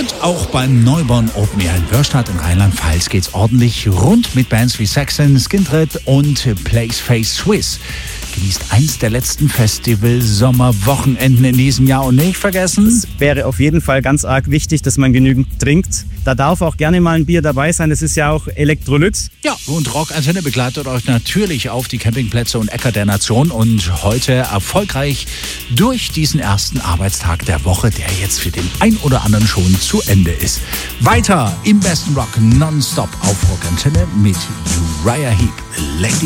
Und auch beim Neuborn Open Air in Wörstadt in Rheinland-Pfalz geht's ordentlich rund mit Bands wie Saxon, Skintred und Placeface Swiss. Genießt eins der letzten Festival-Sommerwochenenden in diesem Jahr und nicht vergessen. Es wäre auf jeden Fall ganz arg wichtig, dass man genügend trinkt. Da darf auch gerne mal ein Bier dabei sein. Das ist ja auch Elektrolyt. Ja, und Rockantenne begleitet euch natürlich auf die Campingplätze und Äcker der Nation und heute erfolgreich durch diesen ersten Arbeitstag der Woche, der jetzt für den ein oder anderen schon zu Ende ist. Weiter im besten Rock nonstop auf Rockantenne mit Uriah Heep.